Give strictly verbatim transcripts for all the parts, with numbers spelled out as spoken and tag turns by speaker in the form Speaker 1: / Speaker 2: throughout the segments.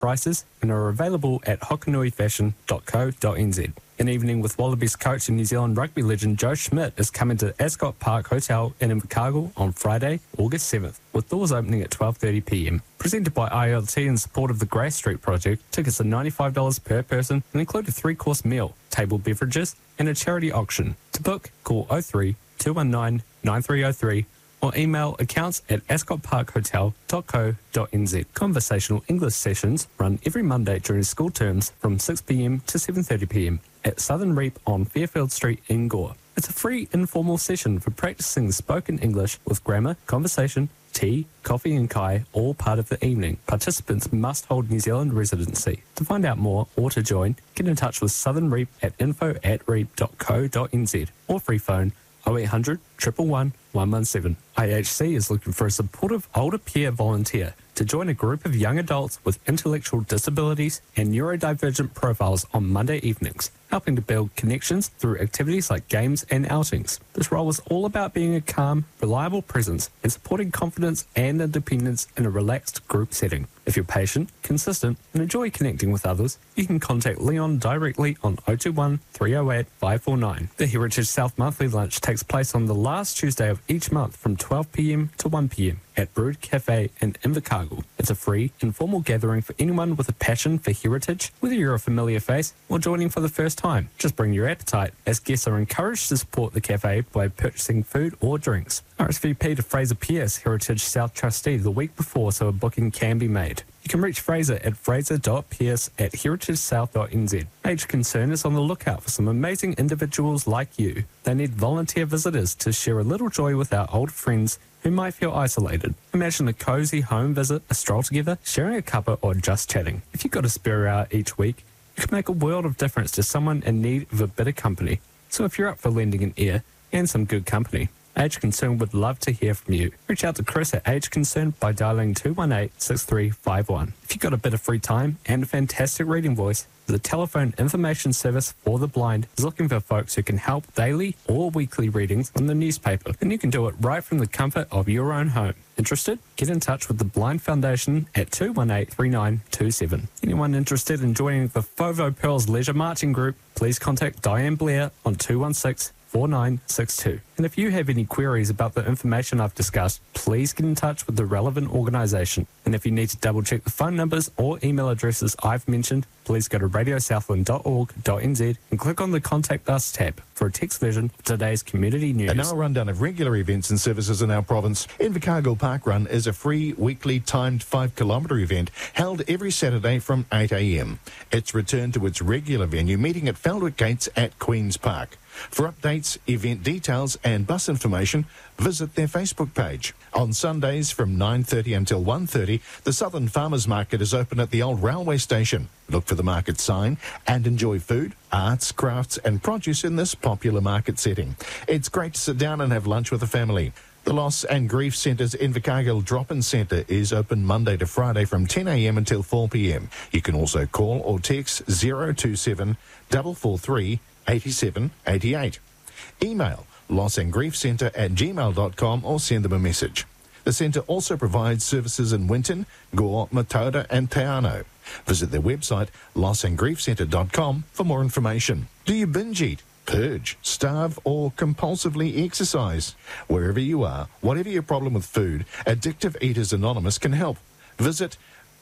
Speaker 1: prices and are available at hokanui fashion dot co dot n z. An evening with Wallabies coach and New Zealand rugby legend Joe Schmidt is coming to Ascot Park Hotel in Invercargill on Friday, August seventh, with doors opening at twelve thirty p m. Presented by I L T in support of the Grace Street project, tickets are ninety-five dollars per person and include a three-course meal, table beverages and a charity auction. To book, call oh three, two one nine, nine three oh three or email accounts at ascot park hotel dot co dot n z. Conversational English sessions run every Monday during school terms from six p m to seven thirty p m at Southern Reap on Fairfield Street in Gore. It's a free informal session for practicing spoken English with grammar, conversation, tea, coffee and kai, all part of the evening. Participants must hold New Zealand residency. To find out more or to join, get in touch with Southern Reap at info at reap dot co dot n z or free phone oh eight hundred, one one one, one one seven. I H C is looking for a supportive older peer volunteer to join a group of young adults with intellectual disabilities and neurodivergent profiles on Monday evenings, helping to build connections through activities like games and outings. This role is all about being a calm, reliable presence and supporting confidence and independence in a relaxed group setting. If you're patient, consistent, and enjoy connecting with others, you can contact Leon directly on oh two one, three oh eight, five four nine. The Heritage South Monthly Lunch takes place on the last Tuesday of each month from twelve p m to one p m at Brood Cafe in Invercargill. It's a free, informal gathering for anyone with a passion for heritage, whether you're a familiar face or joining for the first time. Just bring your appetite, as guests are encouraged to support the cafe by purchasing food or drinks. R S V P to Fraser Pierce, Heritage South Trustee, the week before so a booking can be made. You can reach Fraser at fraser dot pierce at heritage south dot n z. Age Concern is on the lookout for some amazing individuals like you. They need volunteer visitors to share a little joy with our old friends who might feel isolated. Imagine a cozy home visit, a stroll together, sharing a cuppa or just chatting. If you've got a spare hour each week, you can make a world of difference to someone in need of a bit of company. So if you're up for lending an ear and some good company, Age Concern would love to hear from you. Reach out to Chris at Age Concern by dialing two one eight, six three five one. If you've got a bit of free time and a fantastic reading voice, the Telephone Information Service for the Blind is looking for folks who can help daily or weekly readings on the newspaper, and you can do it right from the comfort of your own home. Interested? Get in touch with the Blind Foundation at two one eight, three nine two seven. Anyone interested in joining the Fovo Pearls Leisure Marching Group, please contact Diane Blair on two one six, four nine six two. And if you have any queries about the information I've discussed, please get in touch with the relevant organisation. And if you need to double check the phone numbers or email addresses I've mentioned, please go to radio southland dot org dot n z and click on the Contact Us tab for a text version of today's community news.
Speaker 2: And now a rundown of regular events and services in our province. Invercargill Park Run is a free weekly timed five kilometre event held every Saturday from eight a m. It's returned to its regular venue, meeting at Feldwick Gates at Queen's Park. For updates, event details and bus information, visit their Facebook page. On Sundays from nine thirty until one thirty, the Southern Farmers Market is open at the old railway station. Look for the market sign and enjoy food, arts, crafts and produce in this popular market setting. It's great to sit down and have lunch with the family. The Loss and Grief Centre's Invercargill Drop-In Centre is open Monday to Friday from ten a m until four p m. You can also call or text zero two seven, four four three, eight seven eight eight. Email lossandgriefcentre at gmail dot com or send them a message. The centre also provides services in Winton, Gore, Matoda and Te Anau. Visit their website loss and grief centre dot com for more information. Do you binge eat, purge, starve or compulsively exercise? Wherever you are, whatever your problem with food, Addictive Eaters Anonymous can help. Visit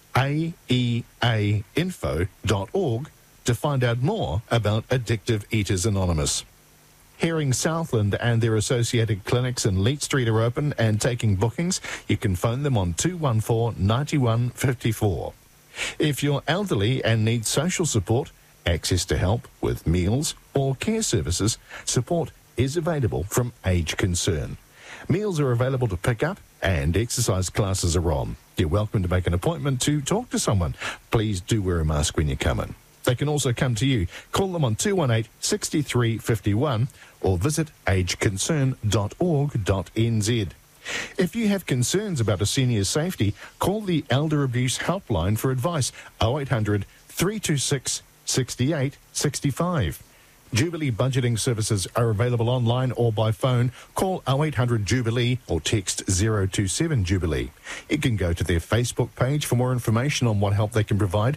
Speaker 2: a e a info dot org to find out more about Addictive Eaters Anonymous. Hearing Southland and their associated clinics in Leet Street are open and taking bookings. You can phone them on two one four, nine one five four. If you're elderly and need social support, access to help with meals or care services, support is available from Age Concern. Meals are available to pick up and exercise classes are on. You're welcome to make an appointment to talk to someone. Please do wear a mask when you come in. They can also come to you. Call them on two one eight, six three five one or visit age concern dot org dot n z. If you have concerns about a senior's safety, call the Elder Abuse Helpline for advice, oh eight hundred, three two six, six eight six five. Jubilee budgeting services are available online or by phone. Call oh eight hundred Jubilee or text zero two seven Jubilee. You can go to their Facebook page for more information on what help they can provide.